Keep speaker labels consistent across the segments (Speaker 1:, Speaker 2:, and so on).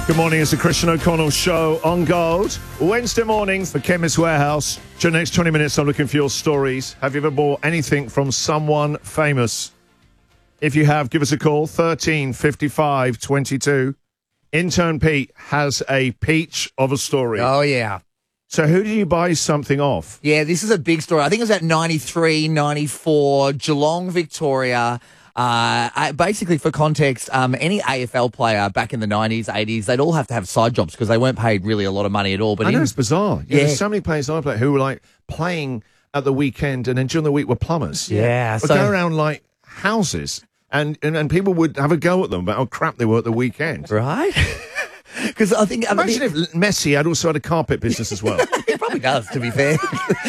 Speaker 1: Good morning, it's the Christian O'Connell Show on Gold. Wednesday morning for Chemist Warehouse. For the next 20 minutes, I'm looking for your stories. Have you ever bought anything from someone famous? If you have, give us a call, 13 55 22. Intern Pete has a peach of a story.
Speaker 2: Oh, yeah.
Speaker 1: So who did you buy something off?
Speaker 2: Yeah, this is a big story. I think it was at 93, 94, Geelong, Victoria. Basically, for context, any AFL player back in the 90s, 80s, they'd all have to have side jobs because they weren't paid really a lot of money at all. But
Speaker 1: I know, it's bizarre. Yeah,
Speaker 2: Yeah.
Speaker 1: There's so many players I play who were like playing at the weekend and then during the week were plumbers.
Speaker 2: Yeah,
Speaker 1: Would go around like houses and people would have a go at them about how crap they were at the weekend.
Speaker 2: Right? Because I think...
Speaker 1: Imagine if Messi had also had a carpet business as well.
Speaker 2: It probably does, to be fair.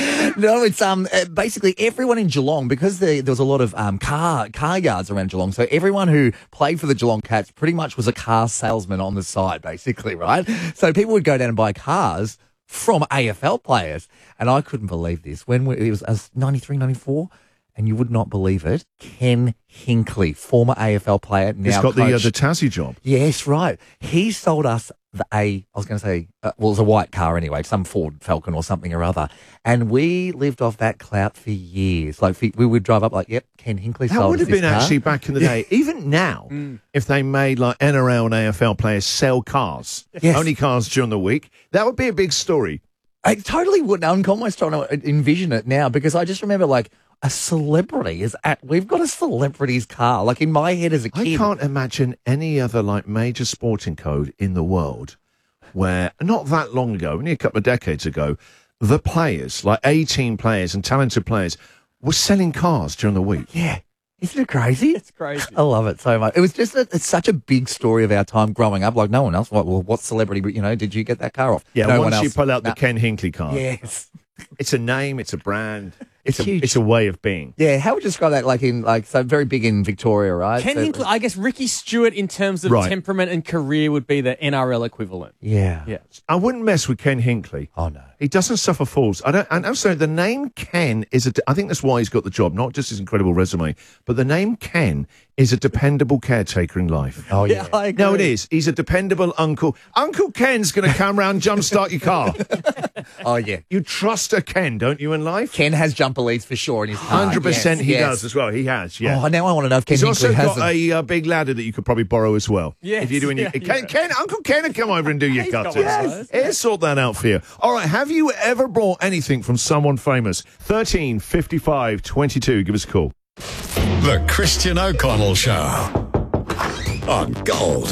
Speaker 2: No, it's basically everyone in Geelong, because there was a lot of car yards around Geelong, so everyone who played for the Geelong Cats pretty much was a car salesman on the side, basically, right? So people would go down and buy cars from AFL players, and I couldn't believe this. When it was 93, 94, and you would not believe it, Ken Hinkley, former AFL player, now
Speaker 1: He's got
Speaker 2: coach.
Speaker 1: the Tassie job.
Speaker 2: Yes, right. He sold us it was a white car anyway, some Ford Falcon or something or other. And we lived off that clout for years. Like, we would drive up like, yep, Ken Hinkley
Speaker 1: That
Speaker 2: sold
Speaker 1: would
Speaker 2: us
Speaker 1: have been
Speaker 2: this car.
Speaker 1: actually back in the day. Even now, if they made like NRL and AFL players sell cars,
Speaker 2: Yes.
Speaker 1: only cars during the week, that would be a big story.
Speaker 2: I totally wouldn't. I'm almost trying to envision it now because I just remember like a celebrity we've got a celebrity's car. Like in my head as a kid.
Speaker 1: I can't imagine any other like major sporting code in the world where not that long ago, only a couple of decades ago, the players, like 18 players and talented players, were selling cars during the week.
Speaker 2: Yeah. Isn't it crazy?
Speaker 3: It's crazy.
Speaker 2: I love it so much. It was just it's such a big story of our time growing up. Like no one else. Well, what celebrity? Did you get that car off?
Speaker 1: Yeah,
Speaker 2: no
Speaker 1: once
Speaker 2: one else.
Speaker 1: you pull out the Ken Hinkley card,
Speaker 2: Yes.
Speaker 1: it's a name, it's a brand,
Speaker 2: It's huge.
Speaker 1: It's a way of being.
Speaker 2: Yeah, how would you describe that? So very big in Victoria, right?
Speaker 3: Ken
Speaker 2: So-
Speaker 3: Hinkley, I guess Ricky Stewart, in terms of
Speaker 1: Right.
Speaker 3: temperament and career, would be the NRL equivalent.
Speaker 2: Yeah.
Speaker 3: Yeah.
Speaker 1: I wouldn't mess with Ken Hinkley.
Speaker 2: Oh no.
Speaker 1: He doesn't suffer fools. And also the name Ken I think that's why he's got the job, not just his incredible resume, but the name Ken is a dependable caretaker in life.
Speaker 2: Oh yeah.
Speaker 3: I agree.
Speaker 1: No, it is. He's a dependable uncle. Uncle Ken's going to come round and jumpstart your car.
Speaker 2: Oh yeah.
Speaker 1: You trust a Ken, don't you, in life?
Speaker 2: Ken has jumper leads for sure in his car.
Speaker 1: 100% he
Speaker 2: Yes.
Speaker 1: does as well. He has, yeah.
Speaker 2: Oh, now I want to know if Ken
Speaker 1: He's also
Speaker 2: Hinkley has
Speaker 1: got a big ladder that you could probably borrow as well.
Speaker 3: Yes,
Speaker 1: If you're doing
Speaker 3: yeah,
Speaker 1: Ken, Uncle Ken will come over and do your
Speaker 3: He's got
Speaker 1: gutters.
Speaker 3: one of those.
Speaker 1: He'll sort that out for you. All right, have you ever bought anything from someone famous? 13 55 22. Give us a call.
Speaker 4: The Christian O'Connell Show on Gold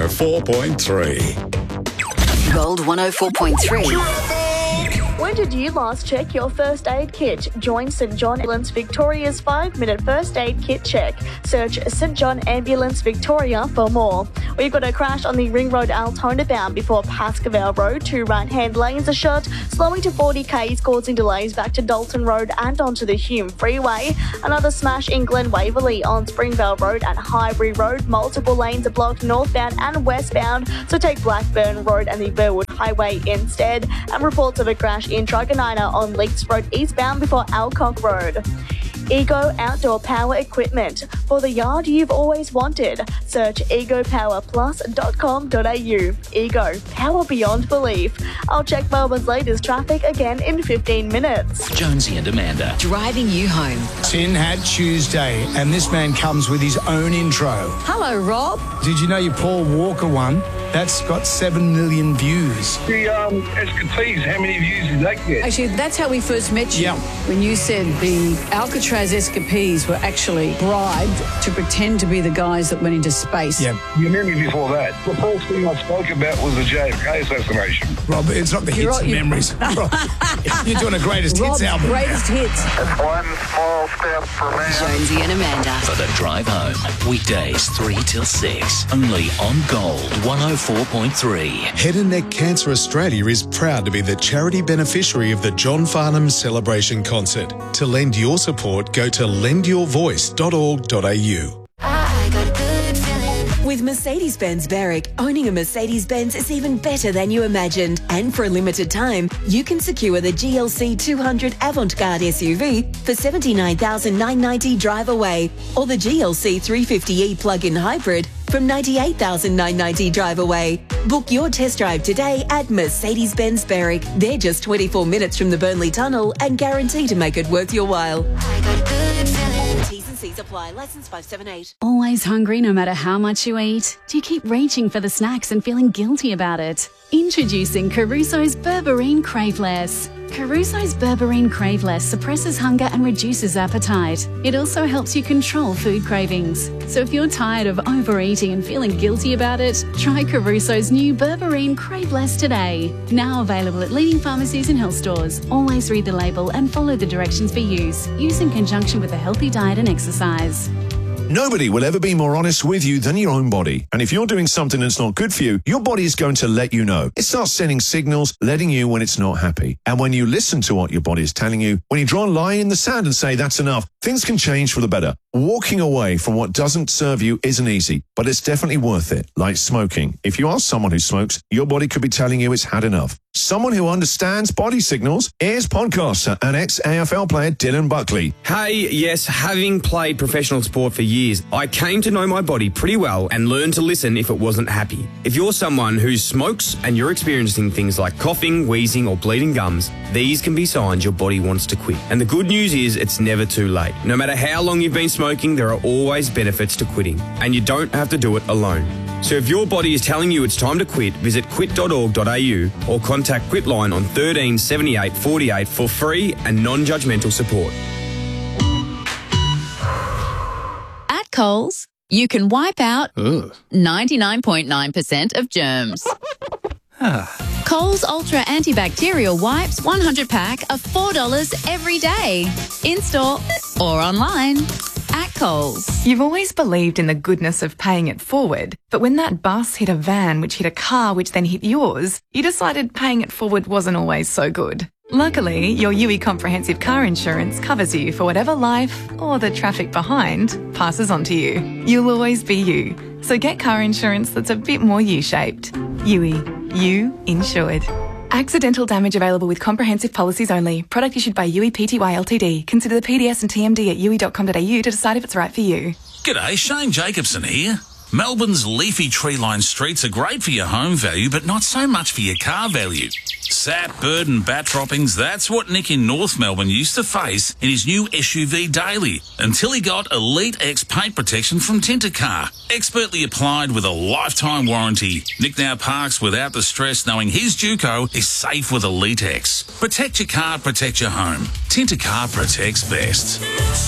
Speaker 4: 104.3.
Speaker 5: Gold 104.3.
Speaker 6: When did you last check your first aid kit? Join St John Ambulance Victoria's 5-minute first aid kit check. Search St John Ambulance Victoria for more. We've got a crash on the Ring Road Altona bound before Pascavale Road. 2 right-hand lanes are shut, slowing to 40 k's, causing delays back to Dalton Road and onto the Hume Freeway. Another smash in Glen Waverley on Springvale Road and Highbury Road. Multiple lanes are blocked northbound and westbound, so take Blackburn Road and the Burwood Highway instead. And reports of a crash in Truganina on Leaks Road eastbound before Alcock Road. Ego Outdoor Power Equipment. For the yard you've always wanted. Search egopowerplus.com.au. Ego. Power beyond belief. I'll check Melbourne's latest traffic again in 15 minutes.
Speaker 7: Jonesy and Amanda.
Speaker 5: Driving you home.
Speaker 8: Tin Hat Tuesday, and this man comes with his own intro.
Speaker 5: Hello, Rob.
Speaker 8: Did you know your Paul Walker one? That's got 7 million views.
Speaker 9: The Escapees, how many views did that get?
Speaker 10: Actually, that's how we first met you.
Speaker 8: Yeah.
Speaker 10: When you said the Alcatraz escapees were actually bribed to pretend to be the guys that went into space.
Speaker 8: Yeah.
Speaker 9: You knew me before that. The first thing I spoke about was the JFK assassination.
Speaker 8: Rob, it's not the hits
Speaker 10: right,
Speaker 8: and
Speaker 10: you-
Speaker 8: memories. Rob, you're doing a greatest
Speaker 10: Rob's
Speaker 8: hits album.
Speaker 10: greatest hits.
Speaker 9: It's one small step for man.
Speaker 5: Jonesy and Amanda.
Speaker 7: For the drive home. Weekdays 3 till 6. Only on Gold 104.3.
Speaker 4: Head and Neck Cancer Australia is proud to be the charity beneficiary of the John Farnham Celebration Concert. To lend your support, go to lendyourvoice.org.au.
Speaker 11: With Mercedes-Benz Barrick, owning a Mercedes-Benz is even better than you imagined. And for a limited time, you can secure the GLC 200 Avant-Garde SUV for $79,990 drive away, or the GLC 350e plug-in hybrid for from $98,990 drive away. Book your test drive today at Mercedes-Benz Berwick. They're just 24 minutes from the Burnley Tunnel and guarantee to make it worth your while. T's and C's apply. Licence 578.
Speaker 12: Always hungry no matter how much you eat? Do you keep reaching for the snacks and feeling guilty about it? Introducing Caruso's Berberine Craveless. Caruso's Berberine Craveless suppresses hunger and reduces appetite. It also helps you control food cravings. So if you're tired of overeating and feeling guilty about it, try Caruso's new Berberine Craveless today. Now available at leading pharmacies and health stores. Always read the label and follow the directions for use. Use in conjunction with a healthy diet and exercise.
Speaker 1: Nobody will ever be more honest with you than your own body. And if you're doing something that's not good for you, your body is going to let you know. It starts sending signals, letting you when it's not happy. And when you listen to what your body is telling you, when you draw a line in the sand and say that's enough, things can change for the better. Walking away from what doesn't serve you isn't easy, but it's definitely worth it. Like smoking. If you are someone who smokes, your body could be telling you it's had enough. Someone who understands body signals is podcaster and ex-AFL player Dylan Buckley.
Speaker 13: Hey, yes, having played professional sport for years, I came to know my body pretty well and learned to listen if it wasn't happy. If you're someone who smokes and you're experiencing things like coughing, wheezing or bleeding gums, these can be signs your body wants to quit. And the good news is it's never too late. No matter how long you've been smoking, there are always benefits to quitting, and you don't have to do it alone. So if your body is telling you it's time to quit, visit quit.org.au or contact Quitline on 13 78 48 for free and non-judgmental support.
Speaker 14: At Coles, you can wipe out 99.9% of germs. Coles Ultra Antibacterial Wipes 100 pack are $4 every day. In-store or online. At Coles.
Speaker 15: You've always believed in the goodness of paying it forward, but when that bus hit a van which hit a car which then hit yours, you decided paying it forward wasn't always so good. Luckily, your UE Comprehensive Car Insurance covers you for whatever life, or the traffic behind, passes on to you. You'll always be you. So get car insurance that's a bit more U-shaped. UE. You insured. Accidental damage available with comprehensive policies only. Product issued by UE Pty Ltd. Consider the PDS and TMD at UE.com.au to decide if it's right for you.
Speaker 16: G'day, Shane Jacobson here. Melbourne's leafy tree-lined streets are great for your home value, but not so much for your car value. Sap, bird and bat droppings, that's what Nick in North Melbourne used to face in his new SUV Daily, until he got Elite X paint protection from Tintercar. Expertly applied with a lifetime warranty. Nick now parks without the stress knowing his Duco is safe with Elite X. Protect your car, protect your home. Tintercar protects best.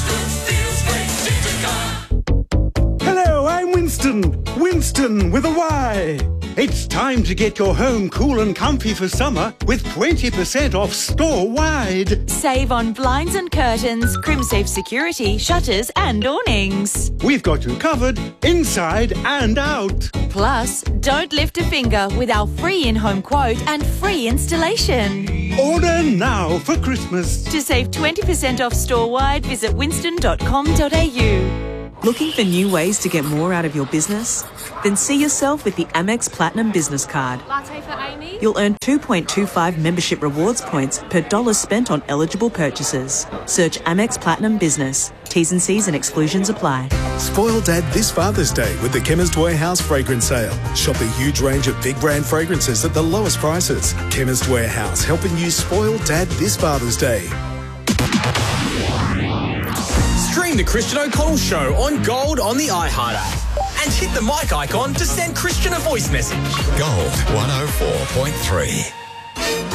Speaker 17: Hello, I'm Winston. Winston with a Y. It's time to get your home cool and comfy for summer with 20% off store-wide.
Speaker 18: Save on blinds and curtains, CrimSafe security, shutters and awnings.
Speaker 17: We've got you covered inside and out.
Speaker 18: Plus, don't lift a finger with our free in-home quote and free installation.
Speaker 17: Order now for Christmas.
Speaker 18: To save 20% off store-wide, visit winston.com.au.
Speaker 19: Looking for new ways to get more out of your business? Then see yourself with the Amex Platinum Business Card.
Speaker 20: Latte for Amy?
Speaker 19: You'll earn 2.25 membership rewards points per dollar spent on eligible purchases. Search Amex Platinum Business. T's and C's and exclusions apply.
Speaker 4: Spoil Dad this Father's Day with the Chemist Warehouse fragrance sale. Shop a huge range of big brand fragrances at the lowest prices. Chemist Warehouse, helping you spoil Dad this Father's Day.
Speaker 21: Stream the Christian O'Connell Show on Gold on the iHeart app. And hit the mic icon to send Christian a voice message.
Speaker 22: Gold 104.3.